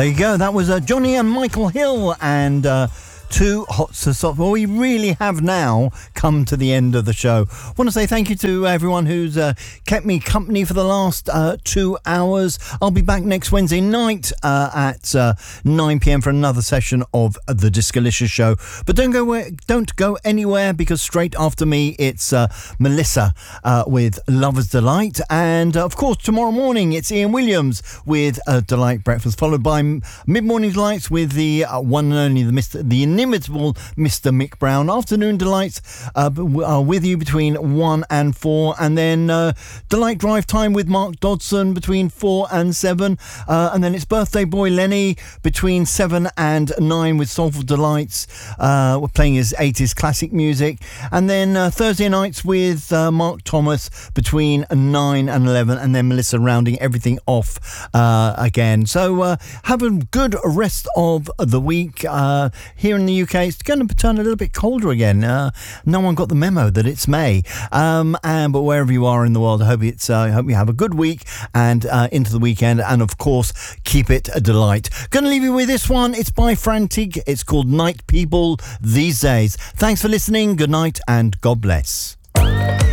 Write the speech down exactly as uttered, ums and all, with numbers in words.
there you go. That was uh, Johnny and Michael Hill and uh, Too Hot to Stop. Well, we really have now come to the end of the show. I want to say thank you to everyone who's uh, kept me company for the last uh, two hours. I'll be back next Wednesday night uh, at uh, nine p.m. for another session of the Discolicious Show. But don't go where, don't go anywhere, because straight after me it's uh, Melissa uh, with Lover's Delight, and uh, of course tomorrow morning it's Ian Williams with uh, Delight Breakfast, followed by Mid Morning Delights with the uh, one and only the Mister the inimitable Mister Mick Brown. Afternoon Delights uh, are with you between one and four, and then uh, Delight Drive Time with Mark Dodson between four and seven, uh, and then it's Birthday Boy Lenny between seven and nine with Soulful Delights. Uh, we're playing his eighties classic music, and then uh, Thursday nights with uh, Mark Thomas between nine and eleven, and then Melissa rounding everything off uh, again. So uh, have a good rest of the week. Uh, here in the U K, it's going to turn a little bit colder again. Uh, no one got the memo that it's May. Um, and but wherever you are in the world, I hope it's. Uh, I hope you have a good week and uh, into the weekend. And of course, keep it a delight. Going to leave you with this one. It's by Frantic. It's called Night People These Days. Thanks for listening. Good night and God bless.